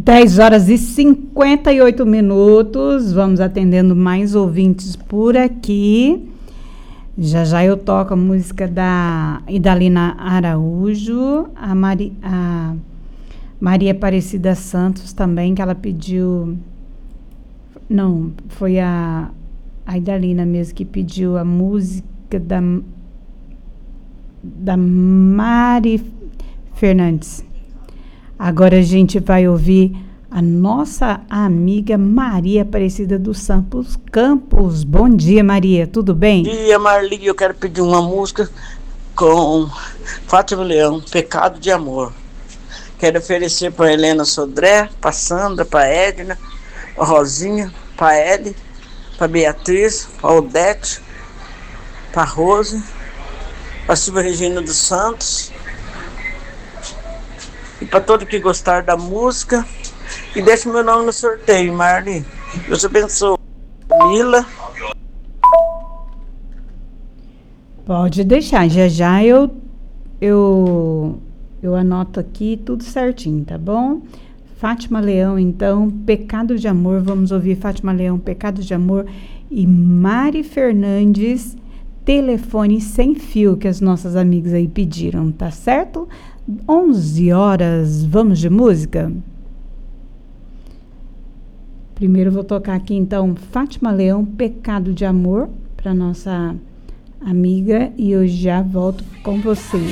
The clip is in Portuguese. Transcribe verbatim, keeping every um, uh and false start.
dez horas e cinquenta e oito minutos. Vamos atendendo mais ouvintes por aqui. Já já eu toco a música da Idalina Araújo, a, Mari, a Maria Aparecida Santos também, que ela pediu. Não, foi a, a Idalina mesmo que pediu a música da, da Mari Fernandes. Agora a gente vai ouvir a nossa amiga Maria Aparecida dos Santos Campos. Bom dia, Maria, tudo bem? Bom dia, Marli. Eu quero pedir uma música com Fátima Leão, Pecado de Amor. Quero oferecer para Helena Sodré, para Sandra, para Edna, para Rosinha, para Eli, para Beatriz, para Odete, para Rose, para Silvia Regina dos Santos e para todos que gostaram da música. E deixe meu nome no sorteio, Marli. Deus abençoe. Mila. Pode deixar, já já eu, eu, eu anoto aqui tudo certinho, tá bom? Fátima Leão, então, Pecado de Amor. Vamos ouvir Fátima Leão, Pecado de Amor. E Mari Fernandes, Telefone Sem Fio, que as nossas amigas aí pediram, tá certo? onze horas, vamos de música? Primeiro vou tocar aqui, então, Fátima Leão, Pecado de Amor, para nossa amiga, e eu já volto com você.